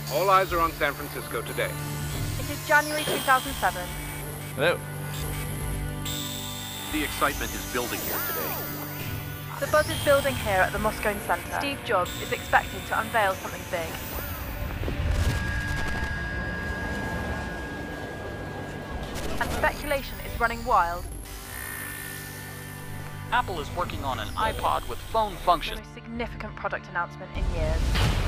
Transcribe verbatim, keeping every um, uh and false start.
All eyes are on San Francisco today. It is January two thousand seven. Hello. The excitement is building here today. The buzz is building here at the Moscone Center. Steve Jobs is expected to unveil something big. And speculation is running wild. Apple is working on an iPod with phone The function. most significant product announcement in years.